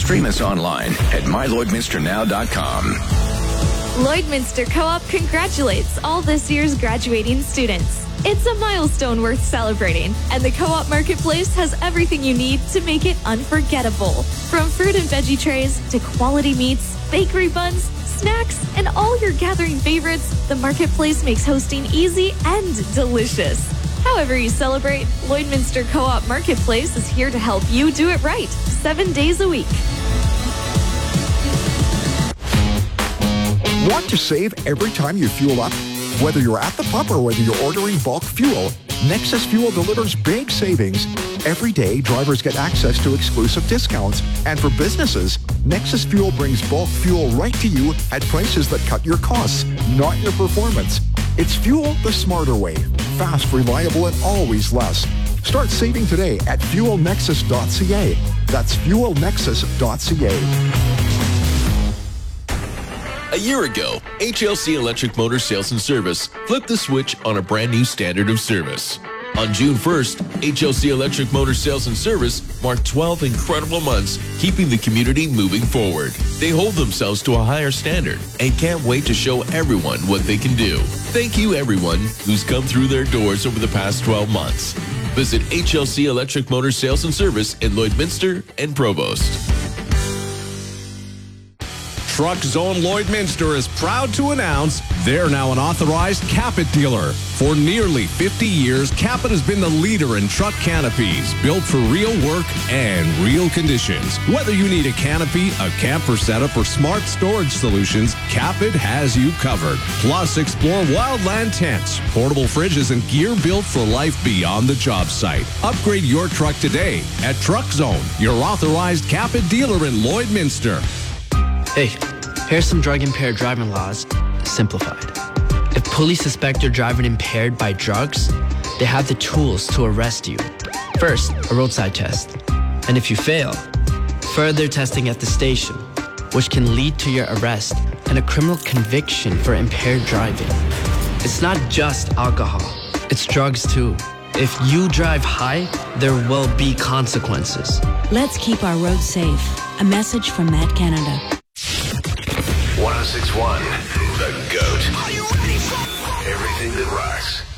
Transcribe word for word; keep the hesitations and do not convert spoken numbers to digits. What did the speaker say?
Stream us online at my lloydminster now dot com. Lloydminster Co-op congratulates all this year's graduating students. It's a milestone worth celebrating, and the Co-op Marketplace has everything you need to make it unforgettable. From fruit and veggie trays to quality meats, bakery buns, snacks, and all your gathering favorites, the Marketplace makes hosting easy and delicious. However you celebrate, Lloydminster Co-op Marketplace is here to help you do it right, seven days a week. Want to save every time you fuel up? Whether you're at the pump or whether you're ordering bulk fuel, Nexus Fuel delivers big savings. Every day, drivers get access to exclusive discounts. And for businesses, Nexus Fuel brings bulk fuel right to you at prices that cut your costs, not your performance. It's fuel the smarter way. Fast, reliable, and always less. Start saving today at fuel nexus dot c a. That's fuel nexus dot c a. A year ago, H L C Electric Motor Sales and Service flipped the switch on a brand new standard of service. On June first, H L C Electric Motor Sales and Service marked twelve incredible months, keeping the community moving forward. They hold themselves to a higher standard and can't wait to show everyone what they can do. Thank you, everyone who's come through their doors over the past twelve months. Visit H L C Electric Motor Sales and Service in Lloydminster and Provost. Truck Zone Lloydminster is proud to announce they're now an authorized Capit dealer. For nearly fifty years, Capit has been the leader in truck canopies, built for real work and real conditions. Whether you need a canopy, a camper setup, or smart storage solutions, Capit has you covered. Plus, explore wildland tents, portable fridges, and gear built for life beyond the job site. Upgrade your truck today at Truck Zone, your authorized Capit dealer in Lloydminster. Hey, here's some drug-impaired driving laws, simplified. If police suspect you're driving impaired by drugs, they have the tools to arrest you. First, a roadside test. And if you fail, further testing at the station, which can lead to your arrest and a criminal conviction for impaired driving. It's not just alcohol, it's drugs too. If you drive high, there will be consequences. Let's keep our roads safe. A message from Matt Canada. one oh six point one, The GOAT. Are you ready for everything that rocks?